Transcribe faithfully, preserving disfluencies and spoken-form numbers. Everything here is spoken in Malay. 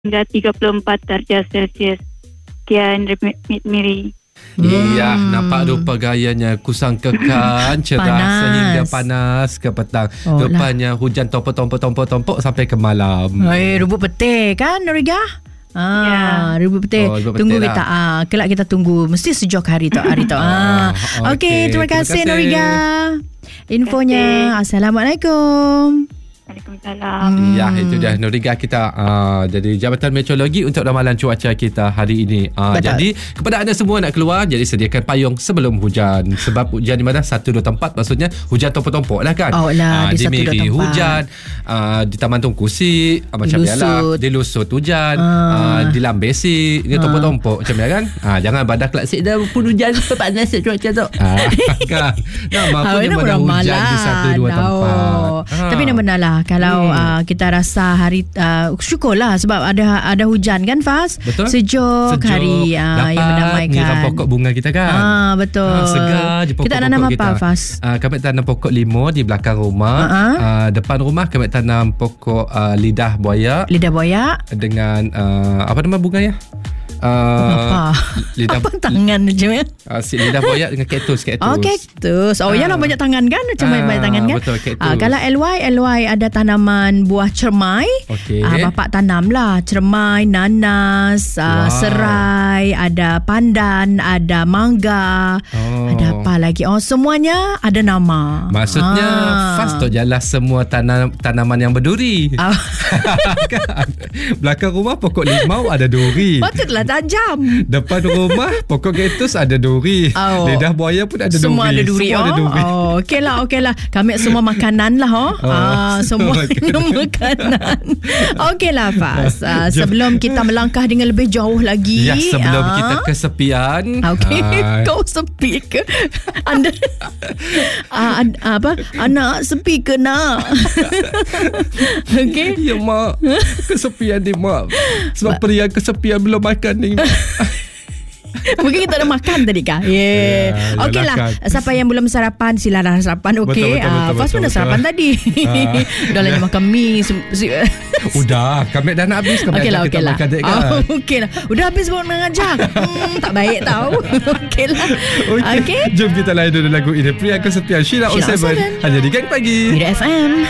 hingga tiga puluh empat darjah Celsius. Sekian Miri. Iya, Hmm. nampak rupa gayanya kusang kekan cerah Panas. sehingga panas ke petang. Oh, Rupanya hujan tompok-tompok-tompok-tompok sampai ke malam. Eh, rubut petir kan, Noriga? Ah, Ya. rubut petir. Oh, rubut Tunggu petir kita. lah. Ah, kelak kita tunggu. Mesti sejuk hari tu, hari tu. Ah. Oh, Okey, okey. terima Terima kasih, kasih. Noriga. Infonya. Assalamualaikum. Waalaikumsalam. Hmm. Ya, itu dia Noriga kita uh, dari Jabatan Meteorologi untuk ramalan cuaca kita hari ini. Uh, Betul. jadi kepada anda semua nak keluar, jadi sediakan payung sebelum hujan. Sebab hujan di mana satu dua tempat, maksudnya hujan tompok-tompok lah kan. Oh lah, Ah, di di satu dua Miri tempat. hujan, uh, di Taman Tunku Si uh, macam Lusut. biasalah, di Lusut hujan, Ah. uh, di Lambesi ni tompok-tompok macam biasa kan. Ah, jangan badak klasik dah pun hujan panas cuaca tu. Ah, kan. Nama Ah, punya nama mana hujan ramalan. di satu dua Oh. tempat. Ah. Tapi nak benar lah kalau Hmm. uh, kita rasa hari uh, syukurlah sebab ada ada hujan kan, Fas. Betul. Sejuk, Sejuk, hari uh, yang dapat nyiram mendamaikan. pokok bunga kita kan. Ah, betul. Ah, segar je pokok-pokok Kita nanam kita. apa, Fas? Ah, kami tanam pokok limau di belakang rumah. Ah. Ah, depan rumah kami tanam pokok ah, lidah buaya Lidah buaya. dengan ah, apa nama bunga ya? Ah, Apa? lidah Apa tangan je ya? ah, si lidah buaya dengan kaktus, kaktus. Oh, kaktus. Oh, Ah. yalah banyak tangan kan? Macam Ah, banyak tangan kan? betul, kaktus. Ah, kalau L Y, L Y ada tanaman buah cermai. Okey. Ah, bapak tanam lah. Cermai, nanas, ah, Wow. serai, ada pandan, ada mangga. Oh. Ada apa lagi? Oh, semuanya ada nama. Maksudnya Ah. fast tu jelas semua tanam, tanaman yang berduri. Ah. Kan? Belakang rumah pokok limau ada duri. Patutlah tajam. Depan rumah pokok kaktus ada duri. Oh. Lidah buaya pun ada Semua duri. ada duri. Semua oh. ada duri. Oh, okeylah, okeylah. Kami semua makanan lah. Oh. Oh, Ah, semua semua makanan. Okeylah, Fas. Ah, Jom. sebelum kita melangkah dengan lebih jauh lagi. Ya, sebelum ah, kita kesepian. Okey, ah, kau sepi ke? Anda ah, ad, apa? Anak sepi ke nak? Okey. Ya mak, kesepian ni mak. Sebab periang kesepian belum makan ni. Mungkin kita dah makan tadi kah? Yeah. Ya, Okeylah. makan. Siapa yang belum sarapan silalah sarapan. Okey. Betul, betul, Ah, betul, Fas pun betul, dah sarapan betul. tadi. Ah. Dah lah dia makan mie. sem- se- Udah, kami dah nak habis. Kami Okeylah, ajak kita okeylah. makan dek kan. Oh, okeylah. Udah habis baru nak ngajak. Hmm, tak baik tahu. Okeylah. Okey. Okey. Jom kita layan dulu lagu ini. Periang kesepian Sheila on Sheila on seven. seven. Hanya di Gang Pagi. Mira F M.